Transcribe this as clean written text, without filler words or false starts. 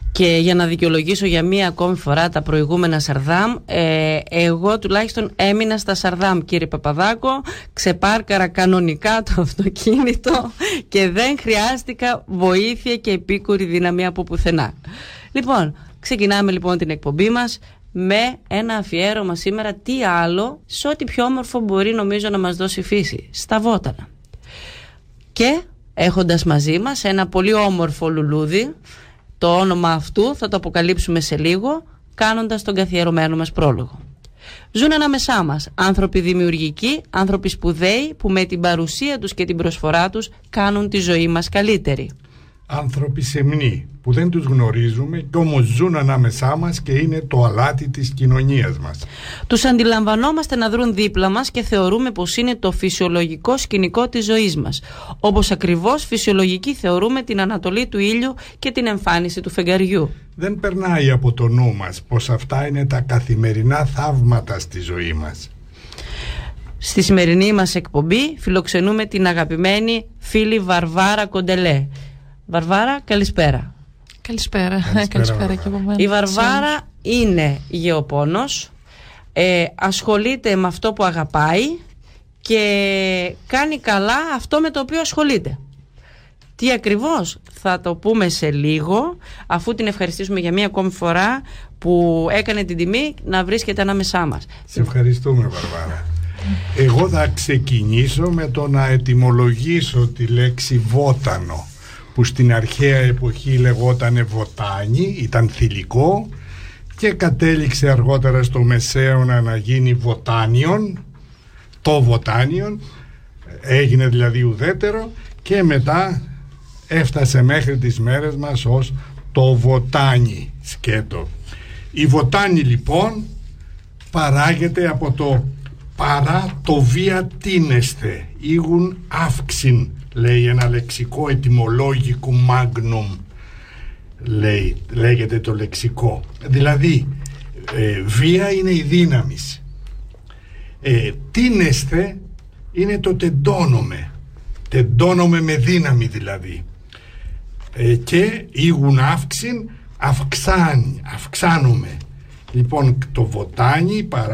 Και για να δικαιολογήσω για μία ακόμη φορά τα προηγούμενα Σαρδάμ, εγώ τουλάχιστον έμεινα στα Σαρδάμ, κύριε Παπαδάκο, ξεπάρκαρα κανονικά το αυτοκίνητο και δεν χρειάστηκα βοήθεια και επίκουρη δύναμη από πουθενά. Λοιπόν, ξεκινάμε λοιπόν την εκπομπή μας με ένα αφιέρωμα σήμερα, τι άλλο, σε ό,τι πιο όμορφο μπορεί νομίζω να μας δώσει η φύση, στα βότανα. Και έχοντας μαζί μας ένα πολύ όμορφο λουλούδι, το όνομα αυτού θα το αποκαλύψουμε σε λίγο, κάνοντας τον καθιερωμένο μας πρόλογο. Ζουν ανάμεσά μας άνθρωποι δημιουργικοί, άνθρωποι σπουδαίοι που με την παρουσία τους και την προσφορά τους κάνουν τη ζωή μας καλύτερη. Άνθρωποι σεμνοί που δεν τους γνωρίζουμε και όμως ζουν ανάμεσά μας και είναι το αλάτι της κοινωνίας μας. Τους αντιλαμβανόμαστε να δρουν δίπλα μας και θεωρούμε πως είναι το φυσιολογικό σκηνικό της ζωής μας. Όπως ακριβώς φυσιολογική θεωρούμε την ανατολή του ήλιου και την εμφάνιση του φεγγαριού. Δεν περνάει από το νου μας πως αυτά είναι τα καθημερινά θαύματα στη ζωή μας. Στη σημερινή μας εκπομπή φιλοξενούμε την αγαπημένη φίλη Βαρβάρα Κοντελέ. Βαρβάρα, καλησπέρα. Καλησπέρα και από μένα. Η Βαρβάρα είναι γεωπόνος, ασχολείται με αυτό που αγαπάει και κάνει καλά αυτό με το οποίο ασχολείται. Τι ακριβώς θα το πούμε σε λίγο, αφού την ευχαριστήσουμε για μία ακόμη φορά που έκανε την τιμή να βρίσκεται ανάμεσά μας. Σε ευχαριστούμε, Βαρβάρα. Εγώ θα ξεκινήσω με το να ετυμολογήσω τη λέξη βότανο, που στην αρχαία εποχή λεγότανε βοτάνι, ήταν θηλυκό και κατέληξε αργότερα στο Μεσαίωνα να γίνει βοτάνιον, το βοτάνιον, έγινε δηλαδή ουδέτερο και μετά έφτασε μέχρι τις μέρες μας ως το βοτάνι σκέτο. Η βοτάνι λοιπόν παράγεται από το παρά το βία τίνεσθε, ήγουν αύξην, λέει ένα λεξικό ετυμολόγικου magnum, λέγεται το λεξικό. Δηλαδή βία είναι η δύναμης, τίνεσθε είναι το τεντώνομαι με δύναμη δηλαδή, και ήγουν αύξην, αυξάνομαι. Λοιπόν, το βοτάνι παρά